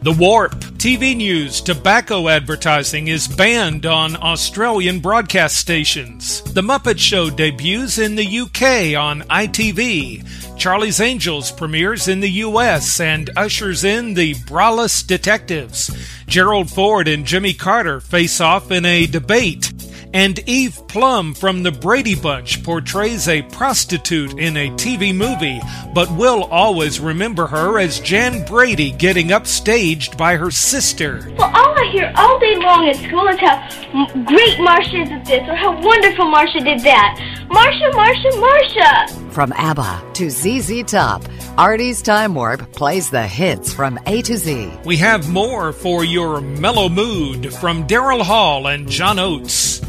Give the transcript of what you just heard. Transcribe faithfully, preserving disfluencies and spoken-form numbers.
The Warp. T V news, tobacco advertising is banned on Australian broadcast stations. The Muppet Show debuts in the U K on I T V. Charlie's Angels premieres in the U S and ushers in the Braless Detectives. Gerald Ford and Jimmy Carter face off in a debate. And Eve Plum from the Brady Bunch portrays a prostitute in a T V movie, but we'll always remember her as Jan Brady getting upstaged by her sister. Well, all I hear all day long at school is how great Marcia did this or how wonderful Marcia did that. Marcia, Marcia, Marcia! From ABBA to Z Z Top, Artie's Time Warp plays the hits from A to Z. We have more for your mellow mood from Daryl Hall and John Oates.